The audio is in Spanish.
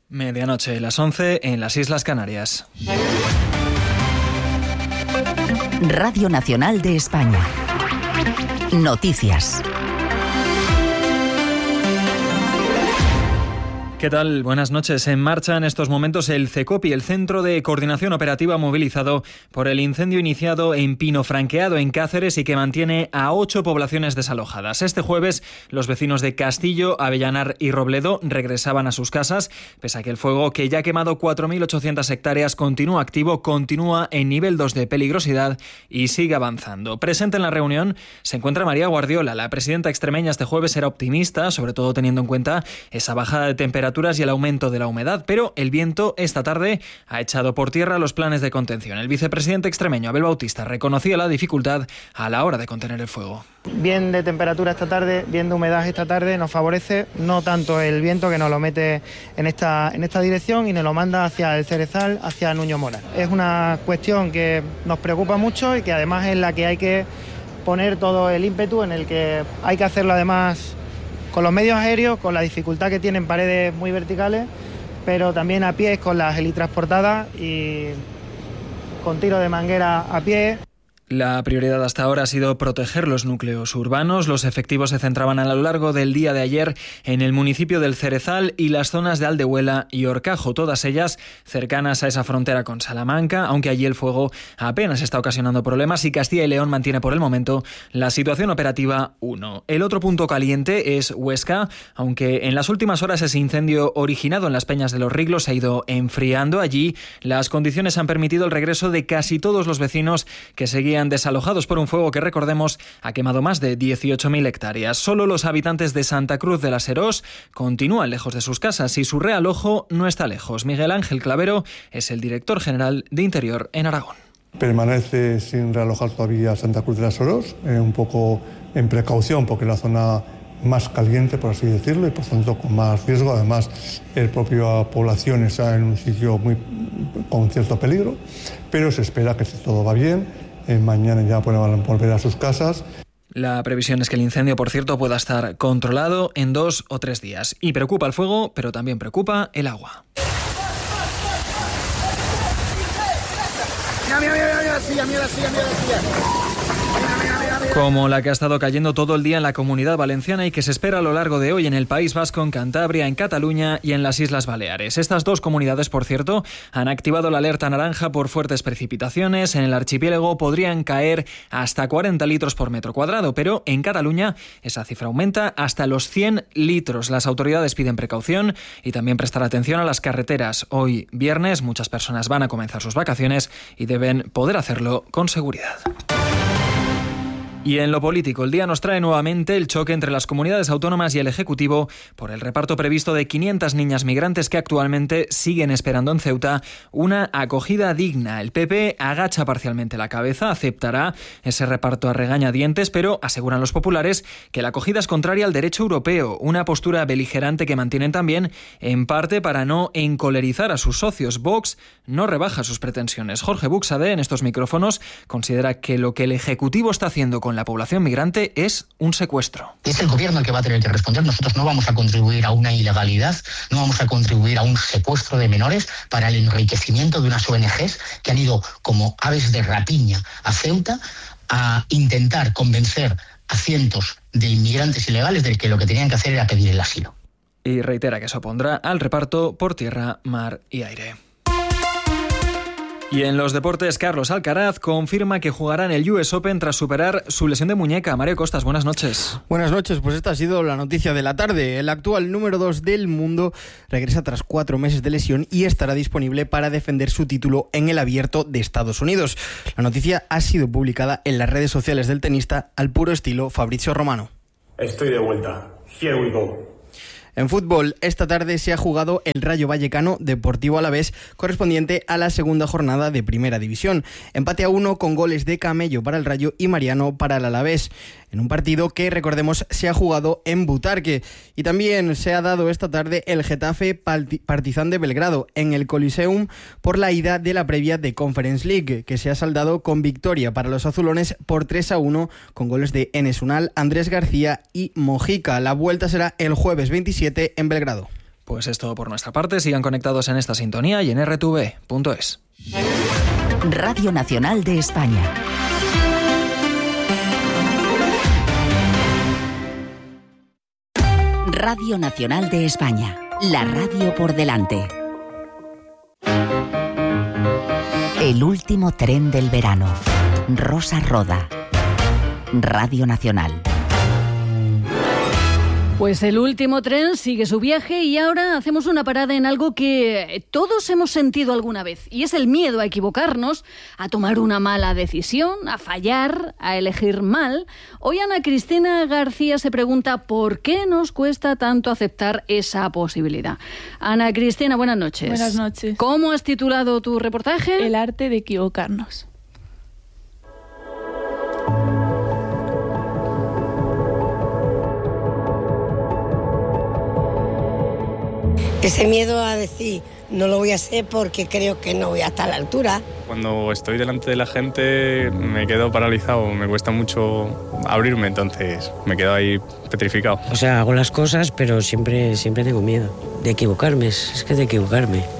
Medianoche, las 11 en las Islas Canarias. Radio Nacional de España. Noticias. ¿Qué tal? Buenas noches. En marcha en estos momentos el CECOPI, el Centro de Coordinación Operativa movilizado por el incendio iniciado en Pino Franqueado, en Cáceres, y que mantiene a 8 poblaciones desalojadas. Este jueves, los vecinos de Castillo, Avellanar y Robledo regresaban a sus casas, pese a que el fuego, que ya ha quemado 4.800 hectáreas, continúa activo, continúa en nivel 2 de peligrosidad y sigue avanzando. Presente en la reunión se encuentra María Guardiola. La presidenta extremeña este jueves era optimista, sobre todo teniendo en cuenta esa bajada de temperaturas y el aumento de la humedad, pero el viento esta tarde ha echado por tierra los planes de contención. El vicepresidente extremeño Abel Bautista reconocía la dificultad a la hora de contener el fuego. Bien de temperatura esta tarde, bien de humedad esta tarde, nos favorece no tanto el viento, que nos lo mete en esta dirección y nos lo manda hacia el Cerezal, hacia Nuño Mora. Es una cuestión que nos preocupa mucho y que además es la que hay que poner todo el ímpetu, en el que hay que hacerlo además con los medios aéreos, con la dificultad que tienen paredes muy verticales, pero también a pie, con las helitransportadas y con tiro de manguera a pie. La prioridad hasta ahora ha sido proteger los núcleos urbanos. Los efectivos se centraban a lo largo del día de ayer en el municipio del Cerezal y las zonas de Aldehuela y Horcajo, todas ellas cercanas a esa frontera con Salamanca, aunque allí el fuego apenas está ocasionando problemas y Castilla y León mantiene por el momento la situación operativa 1. El otro punto caliente es Huesca, aunque en las últimas horas ese incendio originado en las Peñas de los Riglos se ha ido enfriando. Allí las condiciones han permitido el regreso de casi todos los vecinos que seguían desalojados por un fuego que, recordemos, ha quemado más de 18.000 hectáreas. Solo los habitantes de Santa Cruz de la Serós continúan lejos de sus casas y su realojo no está lejos. Miguel Ángel Clavero es el director general de Interior en Aragón. Permanece sin realojar todavía Santa Cruz de la Serós, un poco en precaución, porque es la zona más caliente, por así decirlo, y por tanto con más riesgo. Además, la propia población está en un sitio con cierto peligro, pero se espera que si todo va bien, mañana ya pueden volver a sus casas. La previsión es que el incendio, por cierto, pueda estar controlado en 2 o 3 días. Y preocupa el fuego, pero también preocupa el agua. Como la que ha estado cayendo todo el día en la Comunidad Valenciana y que se espera a lo largo de hoy en el País Vasco, en Cantabria, en Cataluña y en las Islas Baleares. Estas dos comunidades, por cierto, han activado la alerta naranja por fuertes precipitaciones. En el archipiélago podrían caer hasta 40 litros por metro cuadrado, pero en Cataluña esa cifra aumenta hasta los 100 litros. Las autoridades piden precaución y también prestar atención a las carreteras. Hoy, viernes, muchas personas van a comenzar sus vacaciones y deben poder hacerlo con seguridad. Y en lo político, el día nos trae nuevamente el choque entre las comunidades autónomas y el Ejecutivo por el reparto previsto de 500 niñas migrantes que actualmente siguen esperando en Ceuta una acogida digna. El PP agacha parcialmente la cabeza, aceptará ese reparto a regañadientes, pero aseguran los populares que la acogida es contraria al derecho europeo, una postura beligerante que mantienen también en parte para no encolerizar a sus socios. Vox no rebaja sus pretensiones. Jorge Buxade, en estos micrófonos, considera que lo que el Ejecutivo está haciendo con la población migrante es un secuestro. Es el gobierno el que va a tener que responder. Nosotros no vamos a contribuir a una ilegalidad, no vamos a contribuir a un secuestro de menores para el enriquecimiento de unas ONGs que han ido como aves de rapiña a Ceuta a intentar convencer a cientos de inmigrantes ilegales de que lo que tenían que hacer era pedir el asilo. Y reitera que se opondrá al reparto por tierra, mar y aire. Y en los deportes, Carlos Alcaraz confirma que jugará en el US Open tras superar su lesión de muñeca. Mario Costas, buenas noches. Buenas noches, pues esta ha sido la noticia de la tarde. El actual número 2 del mundo regresa tras 4 meses de lesión y estará disponible para defender su título en el Abierto de Estados Unidos. La noticia ha sido publicada en las redes sociales del tenista al puro estilo Fabrizio Romano. Estoy de vuelta. Here we go. En fútbol, esta tarde se ha jugado el Rayo Vallecano Deportivo Alavés, correspondiente a la segunda jornada de Primera División. Empate a 1 con goles de Camello para el Rayo y Mariano para el Alavés, en un partido que, recordemos, se ha jugado en Butarque. Y también se ha dado esta tarde el Getafe Partizan de Belgrado en el Coliseum por la ida de la previa de Conference League, que se ha saldado con victoria para los azulones por 3-1 con goles de Enes Unal, Andrés García y Mojica. La vuelta será el jueves 27 en Belgrado. Pues es todo por nuestra parte. Sigan conectados en esta sintonía y en rtv.es. Radio Nacional de España. Radio Nacional de España. La radio por delante. El último tren del verano. Rosa Roda. Radio Nacional. Pues el último tren sigue su viaje y ahora hacemos una parada en algo que todos hemos sentido alguna vez, y es el miedo a equivocarnos, a tomar una mala decisión, a fallar, a elegir mal. Hoy Ana Cristina García se pregunta por qué nos cuesta tanto aceptar esa posibilidad. Ana Cristina, buenas noches. Buenas noches. ¿Cómo has titulado tu reportaje? El arte de equivocarnos. Ese miedo a decir, no lo voy a hacer porque creo que no voy a estar a la altura. Cuando estoy delante de la gente me quedo paralizado, me cuesta mucho abrirme, entonces me quedo ahí petrificado. O sea, hago las cosas, pero siempre tengo miedo de equivocarme, es que de equivocarme.